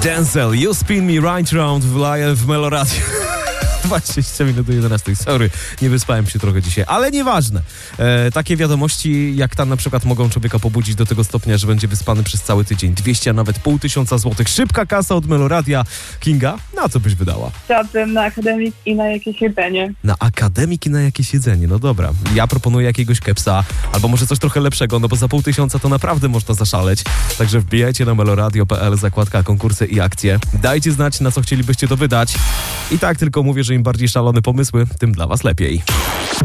Denzel, You Spin Me Right Round w Meloradio. 20 minut do 11. Sorry, nie wyspałem się trochę dzisiaj, ale nieważne. Takie wiadomości jak ta na przykład mogą człowieka pobudzić do tego stopnia, że będzie wyspany przez cały tydzień. 200, a nawet 500 złotych. Szybka kasa od Meloradia. Kinga, na co byś wydała? Chciałabym na akademik i na jakieś jedzenie. Na akademik i na jakieś jedzenie, no dobra. Ja proponuję jakiegoś kepsa, albo może coś trochę lepszego, no bo za 500 to naprawdę można zaszaleć. Także wbijajcie na meloradio.pl, zakładka konkursy i akcje. Dajcie znać, na co chcielibyście to wydać. I tak tylko mówię, że im bardziej szalone pomysły, tym dla was lepiej.